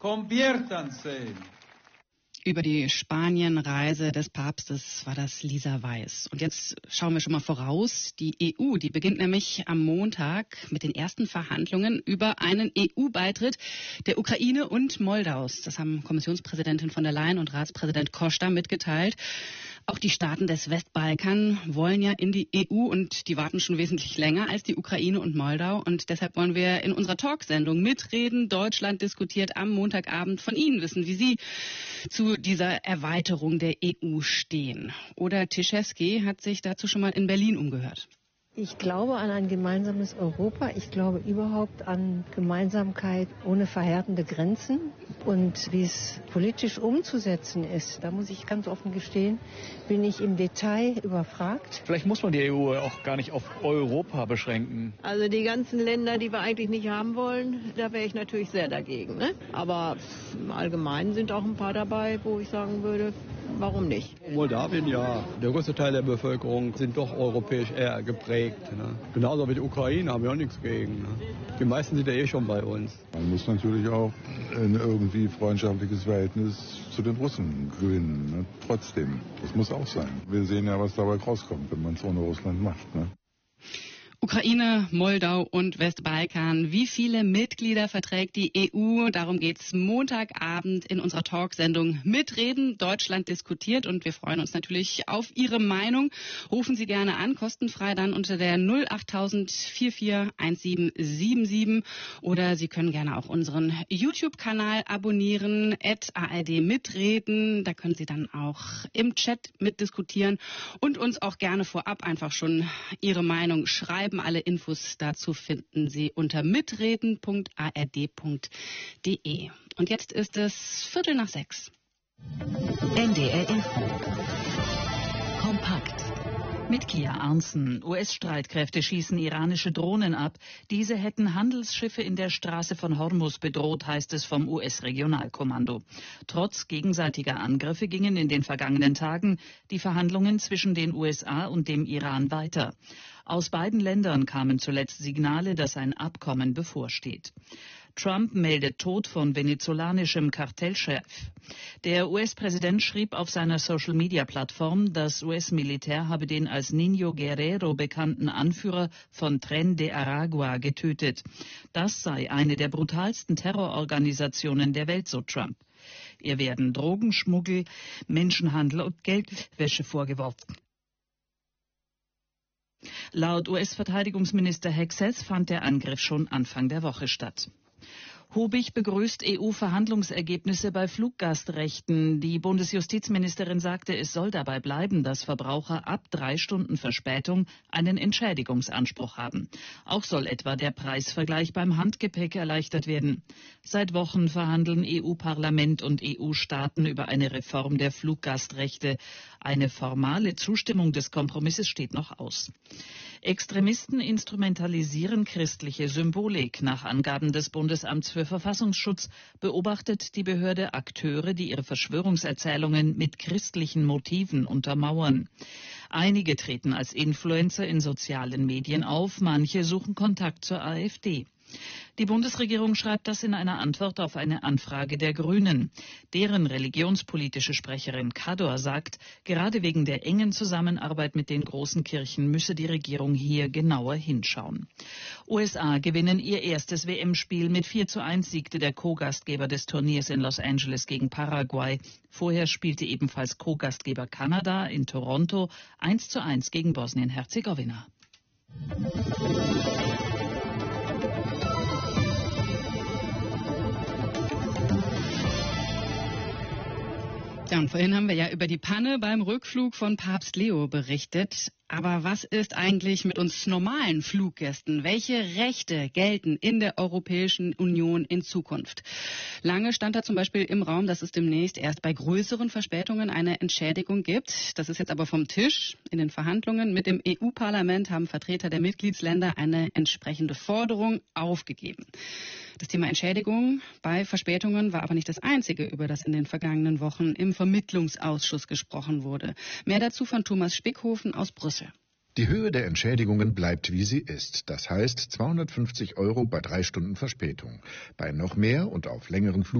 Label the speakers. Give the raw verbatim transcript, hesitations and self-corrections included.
Speaker 1: Conviértanse.
Speaker 2: Über die Spanienreise des Papstes war das Lisa Weiß. Und jetzt schauen wir schon mal voraus. Die E U, die beginnt nämlich am Montag mit den ersten Verhandlungen über einen E U-Beitritt der Ukraine und Moldaus. Das haben Kommissionspräsidentin von der Leyen und Ratspräsident Costa mitgeteilt. Auch die Staaten des Westbalkan wollen ja in die E U und die warten schon wesentlich länger als die Ukraine und Moldau. Und deshalb wollen wir in unserer Talksendung mitreden. Deutschland diskutiert am Montagabend von Ihnen wissen, wie Sie zu dieser Erweiterung der E U stehen. Oder Tischewski hat sich dazu schon mal in Berlin umgehört.
Speaker 3: Ich glaube an ein gemeinsames Europa. Ich glaube überhaupt an Gemeinsamkeit ohne verhärtende Grenzen. Und wie es politisch umzusetzen ist, da muss ich ganz offen gestehen, bin ich im Detail überfragt.
Speaker 4: Vielleicht muss man die E U auch gar nicht auf Europa beschränken.
Speaker 5: Also die ganzen Länder, die wir eigentlich nicht haben wollen, da wäre ich natürlich sehr dagegen. Ne? Aber im Allgemeinen sind auch ein paar dabei, wo ich sagen würde, warum nicht?
Speaker 6: Moldawien, ja. Der größte Teil der Bevölkerung sind doch europäisch eher geprägt. Ne? Genauso wie die Ukraine haben wir auch nichts gegen. Ne? Die meisten sind ja eh schon bei uns.
Speaker 7: Man muss natürlich auch ein irgendwie freundschaftliches Verhältnis zu den Russen gewinnen. Ne? Trotzdem, das muss auch sein. Wir sehen ja, was dabei rauskommt, wenn man es ohne Russland macht. Ne?
Speaker 2: Ukraine, Moldau und Westbalkan. Wie viele Mitglieder verträgt die E U? Darum geht's Montagabend in unserer Talksendung Mitreden. Deutschland diskutiert und wir freuen uns natürlich auf Ihre Meinung. Rufen Sie gerne an, kostenfrei dann unter der null acht tausend vier vier eins sieben sieben sieben oder Sie können gerne auch unseren YouTube-Kanal abonnieren, at A R D Mitreden. Da können Sie dann auch im Chat mitdiskutieren und uns auch gerne vorab einfach schon Ihre Meinung schreiben. Alle Infos dazu finden Sie unter mitreden punkt a r d punkt d e. Und jetzt ist es Viertel nach sechs.
Speaker 8: N D R Info. Kompakt. Mit Kia Arnzen. U S-Streitkräfte schießen iranische Drohnen ab. Diese hätten Handelsschiffe in der Straße von Hormuz bedroht, heißt es vom U S-Regionalkommando. Trotz gegenseitiger Angriffe gingen in den vergangenen Tagen die Verhandlungen zwischen den U S A und dem Iran weiter. Aus beiden Ländern kamen zuletzt Signale, dass ein Abkommen bevorsteht. Trump meldet Tod von venezolanischem Kartellchef. Der U S-Präsident schrieb auf seiner Social-Media-Plattform, das U S-Militär habe den als Niño Guerrero bekannten Anführer von Tren de Aragua getötet. Das sei eine der brutalsten Terrororganisationen der Welt, so Trump. Ihr werden Drogenschmuggel, Menschenhandel und Geldwäsche vorgeworfen. Laut U S-Verteidigungsminister Hexes fand der Angriff schon Anfang der Woche statt. Hobig begrüßt E U-Verhandlungsergebnisse bei Fluggastrechten. Die Bundesjustizministerin sagte, es soll dabei bleiben, dass Verbraucher ab drei Stunden Verspätung einen Entschädigungsanspruch haben. Auch soll etwa der Preisvergleich beim Handgepäck erleichtert werden. Seit Wochen verhandeln E U-Parlament und E U-Staaten über eine Reform der Fluggastrechte. Eine formale Zustimmung des Kompromisses steht noch aus. Extremisten instrumentalisieren christliche Symbolik. Nach Angaben des Bundesamts für Verfassungsschutz beobachtet die Behörde Akteure, die ihre Verschwörungserzählungen mit christlichen Motiven untermauern. Einige treten als Influencer in sozialen Medien auf, manche suchen Kontakt zur AfD. Die Bundesregierung schreibt das in einer Antwort auf eine Anfrage der Grünen. Deren religionspolitische Sprecherin Kador sagt, gerade wegen der engen Zusammenarbeit mit den großen Kirchen müsse die Regierung hier genauer hinschauen. U S A gewinnen ihr erstes W M-Spiel. Mit vier zu eins siegte der Co-Gastgeber des Turniers in Los Angeles gegen Paraguay. Vorher spielte ebenfalls Co-Gastgeber Kanada in Toronto eins zu eins gegen Bosnien-Herzegowina.
Speaker 2: Ja, und vorhin haben wir ja über die Panne beim Rückflug von Papst Leo berichtet. Aber was ist eigentlich mit uns normalen Fluggästen? Welche Rechte gelten in der Europäischen Union in Zukunft? Lange stand da zum Beispiel im Raum, dass es demnächst erst bei größeren Verspätungen eine Entschädigung gibt. Das ist jetzt aber vom Tisch. In den Verhandlungen mit dem E U-Parlament haben Vertreter der Mitgliedsländer eine entsprechende Forderung aufgegeben. Das Thema Entschädigung bei Verspätungen war aber nicht das einzige, über das in den vergangenen Wochen im Vermittlungsausschuss gesprochen wurde. Mehr dazu von Thomas Spickhofen aus Brüssel.
Speaker 9: Die Höhe der Entschädigungen bleibt, wie sie ist. Das heißt zweihundertfünfzig Euro bei drei Stunden Verspätung. Bei noch mehr und auf längeren Flugzeugen